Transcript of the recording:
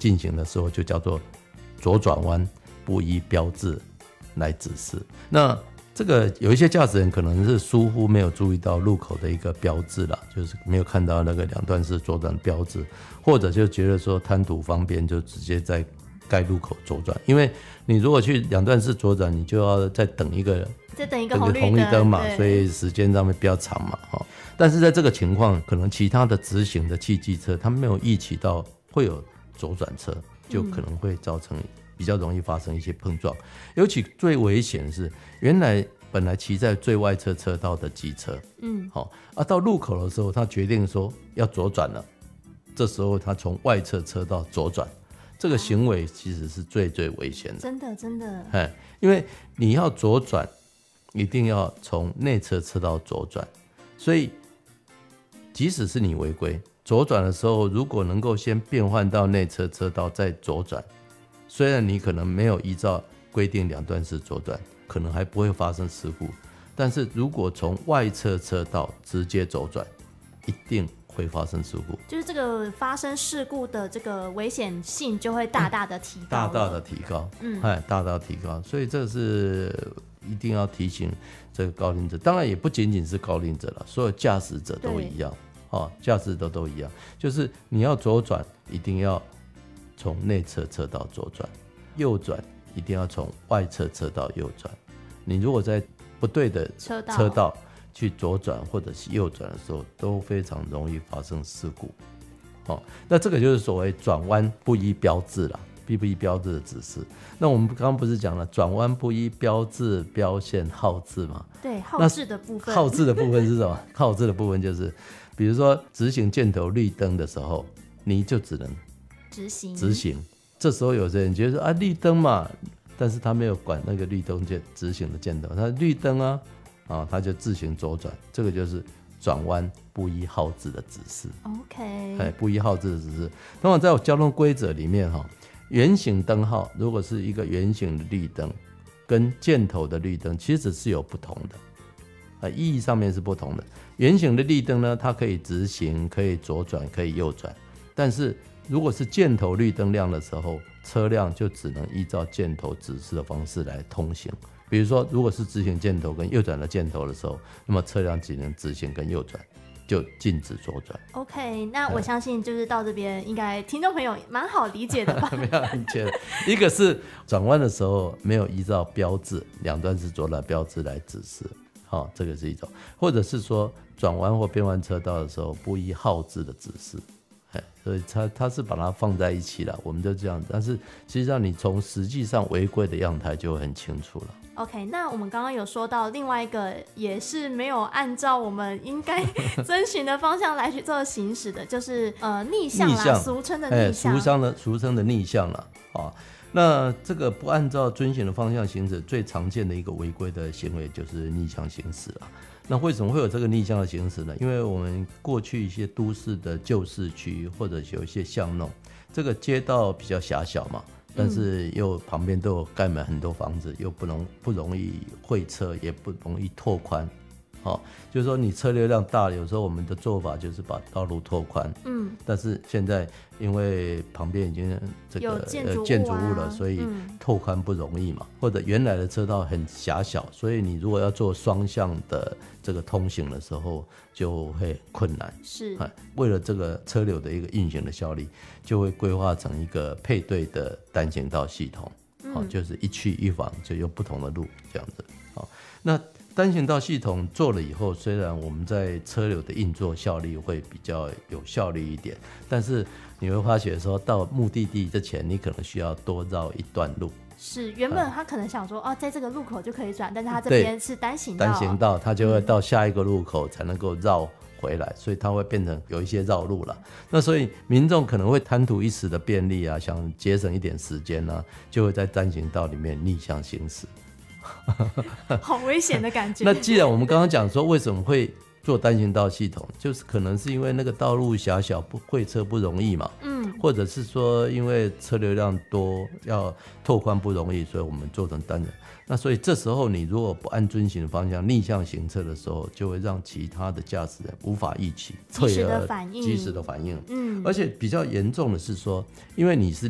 进行的时候就叫做左转弯不依标志来指示。那这个有一些驾驶人可能是疏忽没有注意到路口的一个标志啦，就是没有看到那个两段式左转标志，或者就觉得说贪图方便就直接在该路口左转，因为你如果去两段式左转，你就要再等一个红绿灯嘛，所以时间上面比较长嘛。但是在这个情况，可能其他的直行的汽机车，他没有预期到会有左转车，就可能会造成比较容易发生一些碰撞。尤其最危险的是，原来本来骑在最外侧车道的机车，到路口的时候，他决定说要左转了，这时候他从外侧车道左转。这个行为其实是最危险的， 真的， 因为你要左转，一定要从内侧车道左转，所以即使是你违规，左转的时候如果能够先变换到内侧车道再左转，虽然你可能没有依照规定两段式左转，可能还不会发生事故，但是如果从外侧车道直接左转，一定会发生事故， 就是这个发生事故的这个危险性就会大大的提高，大大的提高，所以这是一定要提醒这个高龄者，当然也不仅仅是高龄者了，所有驾驶者都一样，驾驶者都一样，就是你要左转一定要从内侧车道左转，右转一定要从外侧车道右转，你如果在不对的车道去左转或者是右转的时候，都非常容易发生事故。那这个就是所谓转弯不依标志啦，不依标志的指示。那我们刚刚不是讲了转弯不依标志、标线、号志吗？ 对，号志的部分。 号志的部分是什么？号志的部分就是，比如说直行箭头绿灯的时候，你就只能直行。这时候有些人觉得说啊，绿灯嘛，但是他没有管那个绿灯直行的箭头，他绿灯啊。他就自行左转，这个就是转弯不依号志的指示。 OK， 不依号志的指示。通常在交通规则里面，圆形灯号如果是一个圆形的绿灯，跟箭头的绿灯其实是有不同的，意义上面是不同的。圆形的绿灯呢，它可以直行，可以左转，可以右转，但是如果是箭头绿灯亮的时候，车辆就只能依照箭头指示的方式来通行。比如说，如果是直行箭头跟右转的箭头的时候，那么车辆只能直行跟右转，就禁止左转。 OK， 那我相信就是到这边，应该听众朋友蛮好理解的吧？ 没有理解的，一个是转弯的时候没有依照标志两段式左转标志来指示，这个是一种；或者是说转弯或变换车道的时候不依号志的指示。所以它是把它放在一起了，我们就这样子。但是实际上你从实际上违规的样态就会很清楚了。 OK， 那我们刚刚有说到另外一个也是没有按照我们应该遵循的方向来去做行驶的，就是逆向啦，俗称的逆向， 俗称的逆向啦。那这个不按照遵循的方向行驶，最常见的一个违规的行为就是逆向行驶了。那为什么会有这个逆向的行驶呢？因为我们过去一些都市的旧市区或者有一些巷弄，这个街道比较狭小嘛，但是又旁边都有盖满很多房子，又不容易会车，也不容易拓宽。就是说你车流量大，有时候我们的做法就是把道路拓宽，但是现在因为旁边已经这个建筑物了，所以拓宽不容易嘛，或者原来的车道很狭小，所以你如果要做双向的这个通行的时候就会困难。 是， 为了这个车流的一个运行的效率，就会规划成一个配对的单行道系统，就是一去一返，就有不同的路这样子。那单行道系统做了以后，虽然我们在车流的运作效率会比较有效率一点，但是你会发觉说到目的地之前，你可能需要多绕一段路。 是，原本他可能想说，在这个路口就可以转，但是他这边是单行道， 他就会到下一个路口才能够绕回来，所以它会变成有一些绕路了。那所以民众可能会贪图一时的便利啊，想节省一点时间啊，就会在单行道里面逆向行驶。 好危险的感觉。 那既然我们刚刚讲说为什么会做单行道系统，就是可能是因为那个道路狭小，会车不容易嘛，或者是说因为车流量多，要拓宽不容易，所以我们做成单人。那所以这时候你如果不按遵循的方向逆向行车的时候，就会让其他的驾驶人无法预期， 及时的反应。 而且比较严重的是说，因为你是